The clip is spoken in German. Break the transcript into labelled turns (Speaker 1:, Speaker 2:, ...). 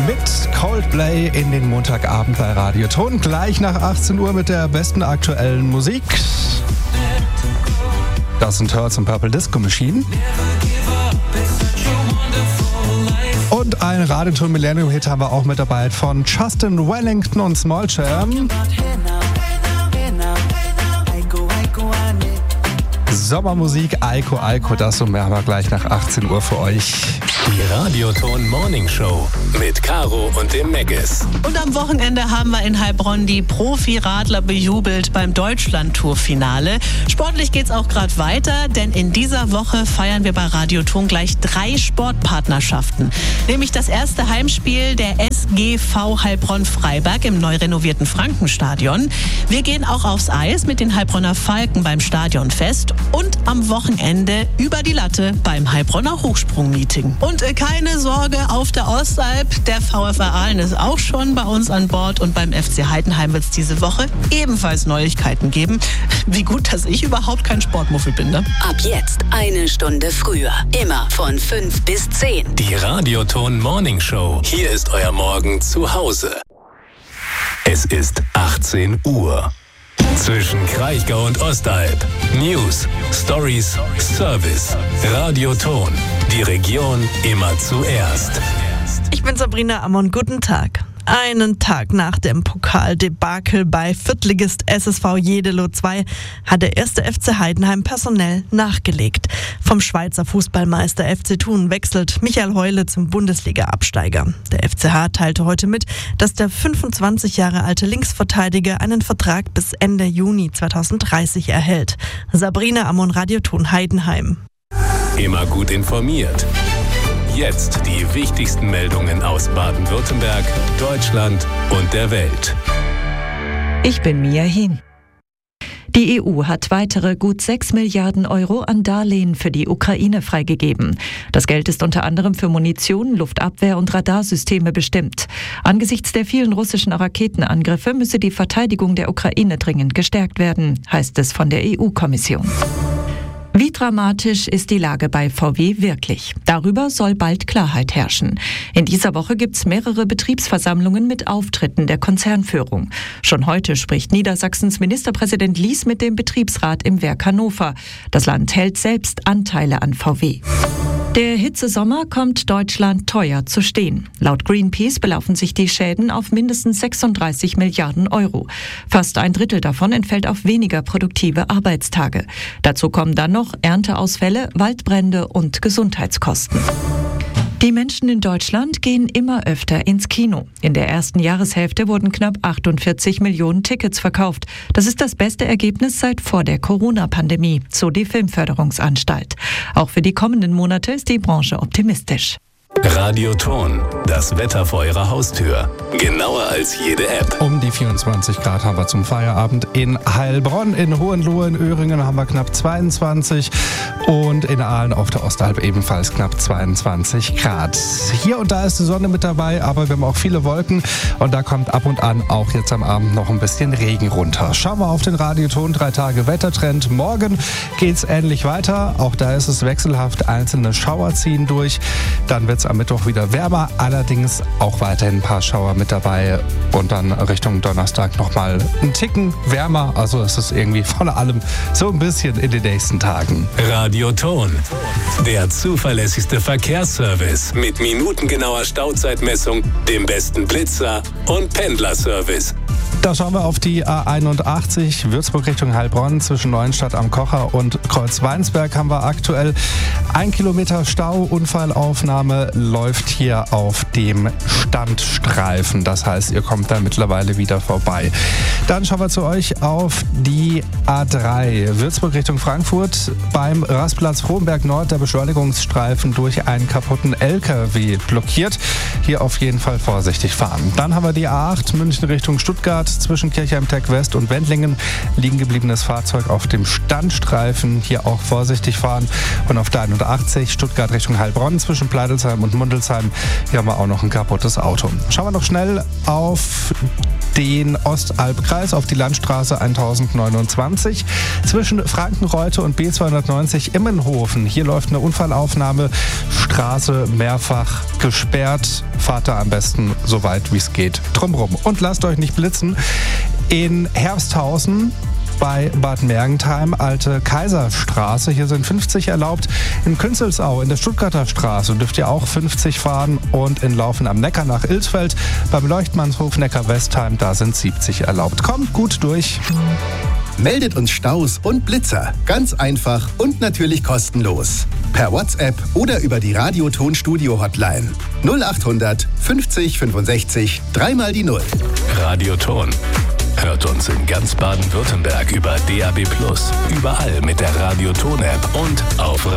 Speaker 1: mit Coldplay in den Montagabend bei Radio Ton. Gleich nach 18 Uhr mit der besten aktuellen Musik. Das sind Hurts und Purple Disco Machine. Und ein Radioton Millennium Hit haben wir auch mit dabei von Justin Wellington und Small Jam. Sommermusik, Aiko Aiko, das und mehr haben wir gleich nach 18 Uhr für euch.
Speaker 2: Die Radioton Morning Show mit Caro und dem Meggis.
Speaker 3: Und am Wochenende haben wir in Heilbronn die Profi-Radler bejubelt beim Deutschland-Tour-Finale. Sportlich geht's auch gerade weiter, denn in dieser Woche feiern wir bei Radioton gleich 3 Sportpartnerschaften. Nämlich das erste Heimspiel der SGV Heilbronn-Freiberg im neu renovierten Frankenstadion. Wir gehen auch aufs Eis mit den Heilbronner Falken beim Stadionfest und am Wochenende über die Latte beim Heilbronner Hochsprung-Meeting. Und keine Sorge, auf der Ostalb, der VfR Aalen ist auch schon bei uns an Bord und beim FC Heidenheim wird es diese Woche ebenfalls Neuigkeiten geben. Wie gut, dass ich überhaupt kein Sportmuffel bin, ne?
Speaker 4: Ab jetzt 1 Stunde früher, immer von 5 bis 10.
Speaker 2: Die Radioton Morning Show. Hier ist euer Morgen zu Hause. Es ist 18 Uhr. Zwischen Kraichgau und Ostalb. News, Stories, Service. Radioton. Die Region immer zuerst.
Speaker 5: Ich bin Sabrina Ammon. Guten Tag. Einen Tag nach dem Pokaldebakel bei Viertligist SSV Jeddelo 2 hat der erste FC Heidenheim personell nachgelegt. Vom Schweizer Fußballmeister FC Thun wechselt Michael Heule zum Bundesliga-Absteiger. Der FCH teilte heute mit, dass der 25 Jahre alte Linksverteidiger einen Vertrag bis Ende Juni 2030 erhält. Sabrina Ammon, Radioton Heidenheim.
Speaker 2: Immer gut informiert. Jetzt die wichtigsten Meldungen aus Baden-Württemberg, Deutschland und der Welt.
Speaker 6: Ich bin Mia Hin. Die EU hat weitere gut 6 Milliarden Euro an Darlehen für die Ukraine freigegeben. Das Geld ist unter anderem für Munition, Luftabwehr und Radarsysteme bestimmt. Angesichts der vielen russischen Raketenangriffe müsse die Verteidigung der Ukraine dringend gestärkt werden, heißt es von der EU-Kommission. Wie dramatisch ist die Lage bei VW wirklich? Darüber soll bald Klarheit herrschen. In dieser Woche gibt es mehrere Betriebsversammlungen mit Auftritten der Konzernführung. Schon heute spricht Niedersachsens Ministerpräsident Lies mit dem Betriebsrat im Werk Hannover. Das Land hält selbst Anteile an VW. Der Hitzesommer kommt Deutschland teuer zu stehen. Laut Greenpeace belaufen sich die Schäden auf mindestens 36 Milliarden Euro. Fast ein Drittel davon entfällt auf weniger produktive Arbeitstage. Dazu kommen dann noch Ernteausfälle, Waldbrände und Gesundheitskosten. Die Menschen in Deutschland gehen immer öfter ins Kino. In der ersten Jahreshälfte wurden knapp 48 Millionen Tickets verkauft. Das ist das beste Ergebnis seit vor der Corona-Pandemie, so die Filmförderungsanstalt. Auch für die kommenden Monate ist die Branche optimistisch.
Speaker 2: Radioton, das Wetter vor eurer Haustür. Genauer als jede App.
Speaker 1: Um die 24 Grad haben wir zum Feierabend in Heilbronn. In Hohenlohe in Öhringen haben wir knapp 22 und in Aalen auf der Ostalb ebenfalls knapp 22 Grad. Hier und da ist die Sonne mit dabei, aber wir haben auch viele Wolken und da kommt ab und an auch jetzt am Abend noch ein bisschen Regen runter. Schauen wir auf den Radioton, 3 Tage Wettertrend. Morgen geht's ähnlich weiter. Auch da ist es wechselhaft. Einzelne Schauer ziehen durch. Dann wird's am Mittwoch wieder wärmer, allerdings auch weiterhin ein paar Schauer mit dabei und dann Richtung Donnerstag nochmal ein Ticken wärmer. Also es ist irgendwie von allem so ein bisschen in den nächsten Tagen.
Speaker 2: Radioton, der zuverlässigste Verkehrsservice mit minutengenauer Stauzeitmessung, dem besten Blitzer und Pendlerservice.
Speaker 1: Da schauen wir auf die A81 Würzburg Richtung Heilbronn. Zwischen Neuenstadt am Kocher und Kreuzweinsberg haben wir aktuell 1 Kilometer Stau. Unfallaufnahme läuft hier auf dem Standstreifen. Das heißt, ihr kommt da mittlerweile wieder vorbei. Dann schauen wir zu euch auf die A3 Würzburg Richtung Frankfurt. Beim Rastplatz Frohnberg Nord der Beschleunigungsstreifen durch einen kaputten LKW blockiert. Hier auf jeden Fall vorsichtig fahren. Dann haben wir die A8 München Richtung Stuttgart. Zwischen Kirchheim-Tech West und Wendlingen liegen gebliebenes Fahrzeug auf dem Standstreifen. Hier auch vorsichtig fahren. Und auf der 81 Stuttgart Richtung Heilbronn zwischen Pleidelsheim und Mundelsheim. Hier haben wir auch noch ein kaputtes Auto. Schauen wir noch schnell auf den Ostalbkreis, auf die Landstraße 1029. Zwischen Frankenreute und B290 Immenhofen. Hier läuft eine Unfallaufnahme. Straße mehrfach gesperrt. Fahrt da am besten so weit wie es geht drumherum. Und lasst euch nicht blitzen. In Herbsthausen bei Bad Mergentheim, Alte Kaiserstraße. Hier sind 50 erlaubt. In Künzelsau in der Stuttgarter Straße dürft ihr auch 50 fahren. Und in Laufen am Neckar nach Ilsfeld beim Leuchtmannshof Neckar-Westheim, da sind 70 erlaubt. Kommt gut durch.
Speaker 7: Meldet uns Staus und Blitzer. Ganz einfach und natürlich kostenlos. Per WhatsApp oder über die Radio-Ton-Studio-Hotline. 0800 50 65 3 die 0.
Speaker 2: Radioton. Hört uns in ganz Baden-Württemberg über DAB+, überall mit der Radioton-App und auf